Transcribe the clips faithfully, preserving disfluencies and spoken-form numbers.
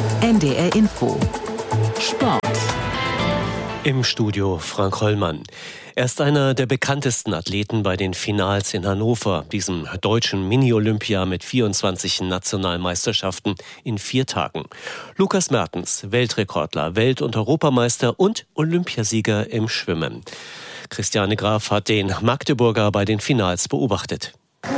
N D R Info Sport. Im Studio Frank Hollmann. Er ist einer der bekanntesten Athleten bei den Finals in Hannover, diesem deutschen Mini-Olympia mit vierundzwanzig Nationalmeisterschaften in vier Tagen. Lukas Mertens, Weltrekordler, Welt- und Europameister und Olympiasieger im Schwimmen. Christiane Graf hat den Magdeburger bei den Finals beobachtet.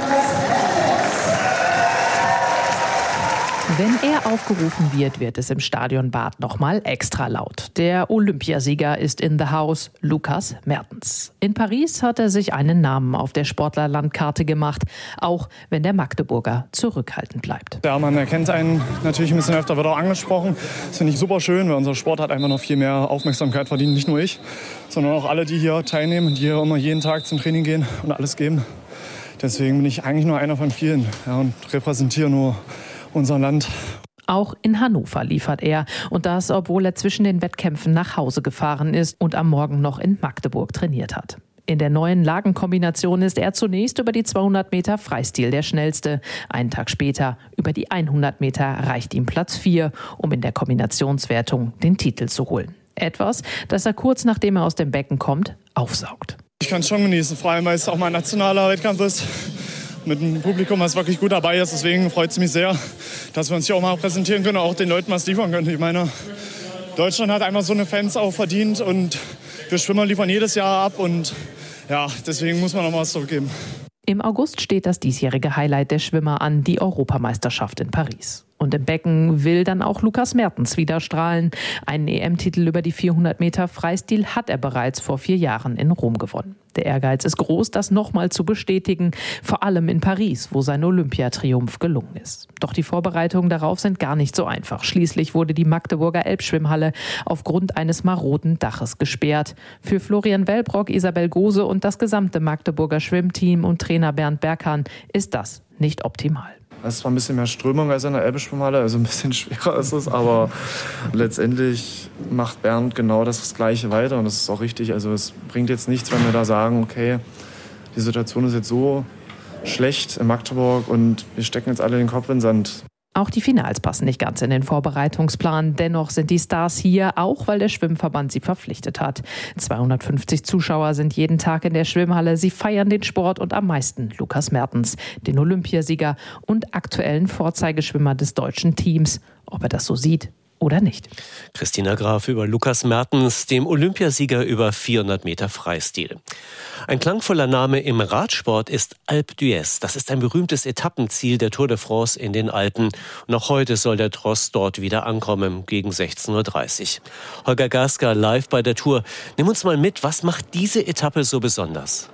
Wenn er aufgerufen wird, wird es im Stadionbad nochmal extra laut. Der Olympiasieger ist in the house, Lukas Mertens. In Paris hat er sich einen Namen auf der Sportlerlandkarte gemacht, auch wenn der Magdeburger zurückhaltend bleibt. Ja, man erkennt einen natürlich ein bisschen öfter, wird auch angesprochen. Das finde ich super schön, weil unser Sport hat einfach noch viel mehr Aufmerksamkeit verdient. Nicht nur ich, sondern auch alle, die hier teilnehmen, die hier immer jeden Tag zum Training gehen und alles geben. Deswegen bin ich eigentlich nur einer von vielen, ja, und repräsentiere nur unser Land. Auch in Hannover liefert er. Und das, obwohl er zwischen den Wettkämpfen nach Hause gefahren ist und am Morgen noch in Magdeburg trainiert hat. In der neuen Lagenkombination ist er zunächst über die zweihundert Meter Freistil der Schnellste. Einen Tag später über die hundert Meter reicht ihm Platz vier, um in der Kombinationswertung den Titel zu holen. Etwas, das er kurz nachdem er aus dem Becken kommt, aufsaugt. Ich kann es schon genießen, vor allem weil es auch mein nationaler Wettkampf ist. Mit einem Publikum, was wirklich gut dabei ist. Deswegen freut es mich sehr, dass wir uns hier auch mal präsentieren können und auch den Leuten was liefern können. Ich meine, Deutschland hat einfach so eine Fans auch verdient und wir Schwimmer liefern jedes Jahr ab und ja, deswegen muss man noch mal was zurückgeben. Im August steht das diesjährige Highlight der Schwimmer an, die Europameisterschaft in Paris. Und im Becken will dann auch Lukas Mertens wieder strahlen. Einen E M-Titel über die vierhundert Meter Freistil hat er bereits vor vier Jahren in Rom gewonnen. Der Ehrgeiz ist groß, das nochmal zu bestätigen, vor allem in Paris, wo sein Olympiatriumph gelungen ist. Doch die Vorbereitungen darauf sind gar nicht so einfach. Schließlich wurde die Magdeburger Elbschwimmhalle aufgrund eines maroden Daches gesperrt. Für Florian Wellbrock, Isabel Gose und das gesamte Magdeburger Schwimmteam und Trainer Bernd Berghahn ist das nicht optimal. Es ist zwar ein bisschen mehr Strömung als in der Elbschwimmhalle, also ein bisschen schwerer ist es, aber letztendlich macht Bernd genau das Gleiche weiter und das ist auch richtig. Also es bringt jetzt nichts, wenn wir da sagen, okay, die Situation ist jetzt so schlecht in Magdeburg und wir stecken jetzt alle den Kopf in den Sand. Auch die Finals passen nicht ganz in den Vorbereitungsplan. Dennoch sind die Stars hier, auch weil der Schwimmverband sie verpflichtet hat. zweihundertfünfzig Zuschauer sind jeden Tag in der Schwimmhalle. Sie feiern den Sport und am meisten Lukas Mertens, den Olympiasieger und aktuellen Vorzeigeschwimmer des deutschen Teams. Ob er das so sieht oder nicht. Christina Graf über Lukas Mertens, dem Olympiasieger über vierhundert Meter Freistil. Ein klangvoller Name im Radsport ist Alpe d'Huez. Das ist ein berühmtes Etappenziel der Tour de France in den Alpen. Und auch heute soll der Tross dort wieder ankommen, gegen sechzehn Uhr dreißig. Holger Gaska live bei der Tour. Nimm uns mal mit, was macht diese Etappe so besonders?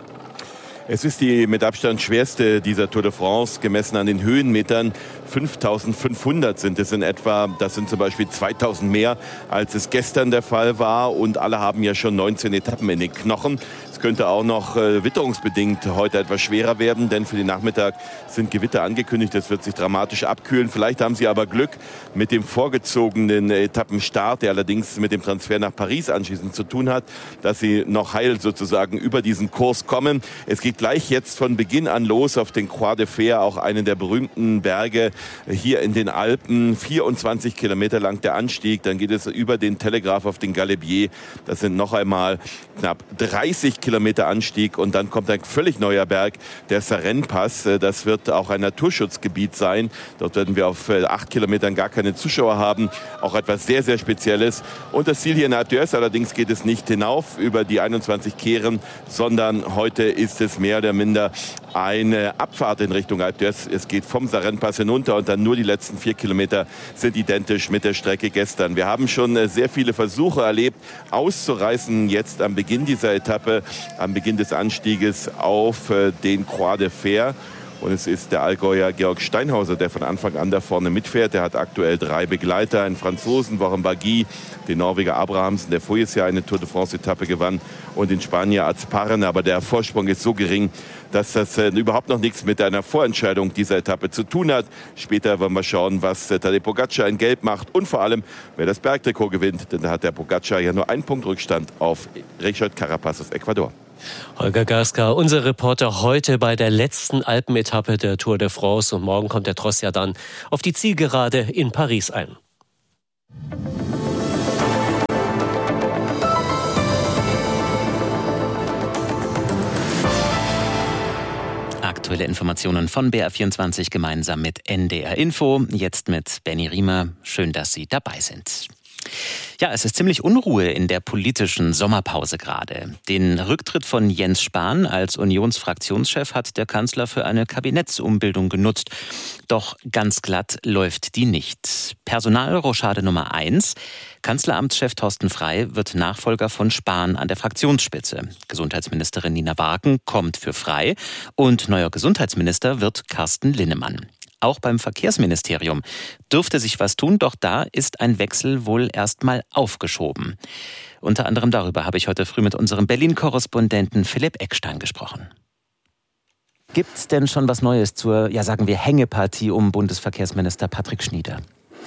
Es ist die mit Abstand schwerste dieser Tour de France, gemessen an den Höhenmetern. fünftausendfünfhundert sind es in etwa. Das sind zum Beispiel zweitausend mehr, als es gestern der Fall war. Und alle haben ja schon neunzehn Etappen in den Knochen. Es könnte auch noch äh, witterungsbedingt heute etwas schwerer werden, denn für den Nachmittag sind Gewitter angekündigt. Es wird sich dramatisch abkühlen. Vielleicht haben Sie aber Glück mit dem vorgezogenen Etappenstart, der allerdings mit dem Transfer nach Paris anschließend zu tun hat, dass Sie noch heil sozusagen über diesen Kurs kommen. Es geht gleich jetzt von Beginn an los auf den Croix de Fer, auch einen der berühmten Berge hier in den Alpen. vierundzwanzig Kilometer lang der Anstieg, dann geht es über den Telegraph auf den Galibier. Das sind noch einmal knapp dreißig Kilometer Anstieg und dann kommt ein völlig neuer Berg, der Sarenne-Pass. Das wird auch ein Naturschutzgebiet sein. Dort werden wir auf acht Kilometern gar keine Zuschauer haben. Auch etwas sehr, sehr Spezielles. Und das Ziel hier in Alpe d'Huez, allerdings geht es nicht hinauf über die einundzwanzig Kehren, sondern heute ist es mehr oder minder eine Abfahrt in Richtung Alpe d'Huez. Es geht vom Sarenne-Pass hinunter und dann nur die letzten vier Kilometer sind identisch mit der Strecke gestern. Wir haben schon sehr viele Versuche erlebt, auszureißen jetzt am Beginn dieser Etappe, am Beginn des Anstieges auf den Croix de Fer. Und es ist der Allgäuer Georg Steinhauser, der von Anfang an da vorne mitfährt. Der hat aktuell drei Begleiter, einen Franzosen, Warren Barguil, den Norweger Abrahamsen, der voriges Jahr eine Tour de France-Etappe gewann, und den Spanier Azparren. Aber der Vorsprung ist so gering, dass das äh, überhaupt noch nichts mit einer Vorentscheidung dieser Etappe zu tun hat. Später wollen wir schauen, was äh, Tadej Pogačar in Gelb macht und vor allem, wer das Bergtrikot gewinnt. Denn da hat der Pogačar ja nur einen Punkt Rückstand auf Richard Carapaz aus Ecuador. Holger Gaska, unser Reporter heute bei der letzten Alpenetappe der Tour de France. Und morgen kommt der Tross ja dann auf die Zielgerade in Paris ein. Aktuelle Informationen von B R vierundzwanzig gemeinsam mit N D R Info. Jetzt mit Benny Riemer. Schön, dass Sie dabei sind. Ja, es ist ziemlich Unruhe in der politischen Sommerpause gerade. Den Rücktritt von Jens Spahn als Unionsfraktionschef hat der Kanzler für eine Kabinettsumbildung genutzt. Doch ganz glatt läuft die nicht. Personalrochade Nummer eins. Kanzleramtschef Thorsten Frey wird Nachfolger von Spahn an der Fraktionsspitze. Gesundheitsministerin Nina Warken kommt für Frey und neuer Gesundheitsminister wird Carsten Linnemann. Auch beim Verkehrsministerium dürfte sich was tun, doch da ist ein Wechsel wohl erstmal aufgeschoben. Unter anderem darüber habe ich heute früh mit unserem Berlin-Korrespondenten Philipp Eckstein gesprochen. Gibt es denn schon was Neues zur, ja sagen wir, Hängepartie um Bundesverkehrsminister Patrick Schnieder?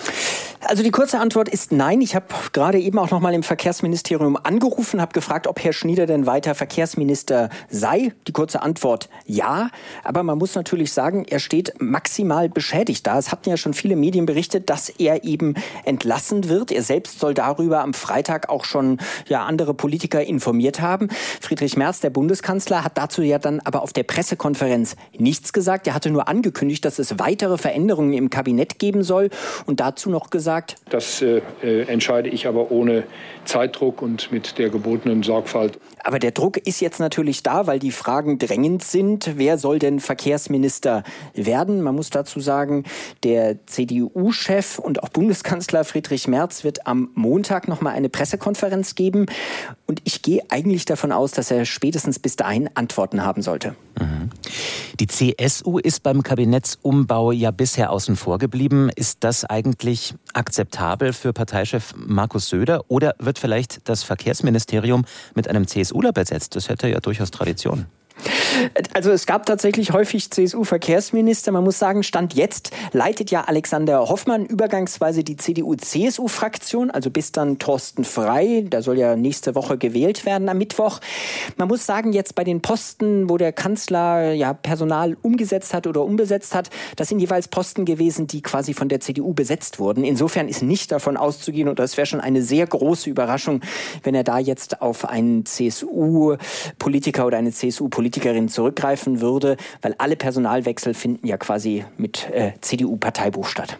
Also die kurze Antwort ist nein. Ich habe gerade eben auch noch mal im Verkehrsministerium angerufen, habe gefragt, ob Herr Schnieder denn weiter Verkehrsminister sei. Die kurze Antwort ja. Aber man muss natürlich sagen, er steht maximal beschädigt da. Es hatten ja schon viele Medien berichtet, dass er eben entlassen wird. Er selbst soll darüber am Freitag auch schon ja andere Politiker informiert haben. Friedrich Merz, der Bundeskanzler, hat dazu ja dann aber auf der Pressekonferenz nichts gesagt. Er hatte nur angekündigt, dass es weitere Veränderungen im Kabinett geben soll und dazu noch gesagt, Das äh, entscheide ich aber ohne Zeitdruck und mit der gebotenen Sorgfalt. Aber der Druck ist jetzt natürlich da, weil die Fragen drängend sind. Wer soll denn Verkehrsminister werden? Man muss dazu sagen, der C D U-Chef und auch Bundeskanzler Friedrich Merz wird am Montag noch mal eine Pressekonferenz geben. Und ich gehe eigentlich davon aus, dass er spätestens bis dahin Antworten haben sollte. Mhm. Die C S U ist beim Kabinettsumbau ja bisher außen vor geblieben. Ist das eigentlich akzeptabel für Parteichef Markus Söder? Oder wird vielleicht das Verkehrsministerium mit einem C S Uler besetzt? Das hätte ja durchaus Tradition. Also es gab tatsächlich häufig C S U-Verkehrsminister. Man muss sagen, Stand jetzt leitet ja Alexander Hoffmann übergangsweise die C D U-C S U-Fraktion, also bis dann Thorsten Frey, der soll ja nächste Woche gewählt werden am Mittwoch. Man muss sagen, jetzt bei den Posten, wo der Kanzler ja Personal umgesetzt hat oder umbesetzt hat, das sind jeweils Posten gewesen, die quasi von der C D U besetzt wurden. Insofern ist nicht davon auszugehen, und das wäre schon eine sehr große Überraschung, wenn er da jetzt auf einen C S U-Politiker oder eine C S U-Politikerin zurückgreifen würde, weil alle Personalwechsel finden ja quasi mit äh, C D U-Parteibuch statt.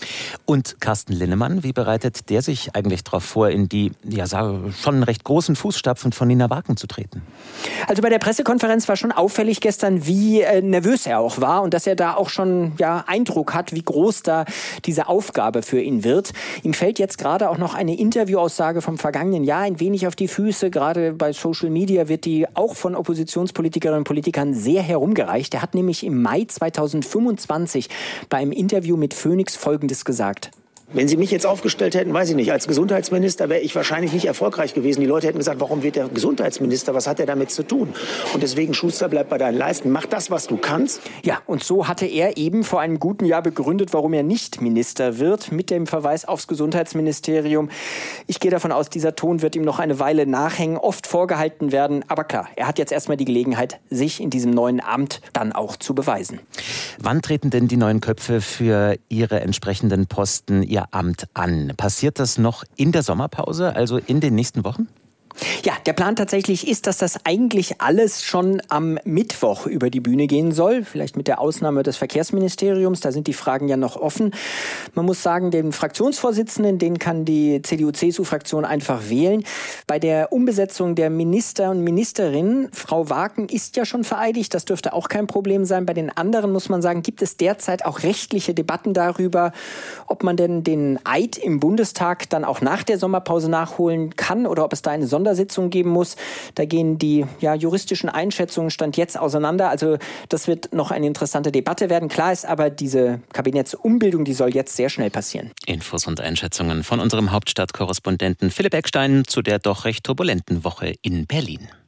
Und Carsten Linnemann, wie bereitet der sich eigentlich darauf vor, in die ja schon recht großen Fußstapfen von Nina Warken zu treten? Also bei der Pressekonferenz war schon auffällig gestern, wie äh, nervös er auch war und dass er da auch schon ja Eindruck hat, wie groß da diese Aufgabe für ihn wird. Ihm fällt jetzt gerade auch noch eine Interviewaussage vom vergangenen Jahr ein wenig auf die Füße. Gerade bei Social Media wird die auch von Oppositionspolitikerinnen und Politikern sehr herumgereicht. Er hat nämlich im Mai zweitausendfünfundzwanzig bei einem Interview mit Phoenix Folgendes gesagt. Wenn Sie mich jetzt aufgestellt hätten, weiß ich nicht, als Gesundheitsminister wäre ich wahrscheinlich nicht erfolgreich gewesen. Die Leute hätten gesagt, warum wird der Gesundheitsminister, was hat er damit zu tun? Und deswegen, Schuster, bleib bei deinen Leisten, mach das, was du kannst. Ja, und so hatte er eben vor einem guten Jahr begründet, warum er nicht Minister wird, mit dem Verweis aufs Gesundheitsministerium. Ich gehe davon aus, dieser Ton wird ihm noch eine Weile nachhängen, oft vorgehalten werden. Aber klar, er hat jetzt erstmal die Gelegenheit, sich in diesem neuen Amt dann auch zu beweisen. Wann treten denn die neuen Köpfe für ihre entsprechenden Posten ihr Amt an? Passiert das noch in der Sommerpause, also in den nächsten Wochen? Ja, der Plan tatsächlich ist, dass das eigentlich alles schon am Mittwoch über die Bühne gehen soll. Vielleicht mit der Ausnahme des Verkehrsministeriums, da sind die Fragen ja noch offen. Man muss sagen, den Fraktionsvorsitzenden, den kann die C D U-C S U-Fraktion einfach wählen. Bei der Umbesetzung der Minister und Ministerinnen, Frau Warken ist ja schon vereidigt, das dürfte auch kein Problem sein. Bei den anderen muss man sagen, gibt es derzeit auch rechtliche Debatten darüber, ob man denn den Eid im Bundestag dann auch nach der Sommerpause nachholen kann oder ob es da eine Sondersitzung geben muss. Da gehen die ja, juristischen Einschätzungen Stand jetzt auseinander. Also das wird noch eine interessante Debatte werden. Klar ist aber, diese Kabinettsumbildung, die soll jetzt sehr schnell passieren. Infos und Einschätzungen von unserem Hauptstadtkorrespondenten Philipp Eckstein zu der doch recht turbulenten Woche in Berlin.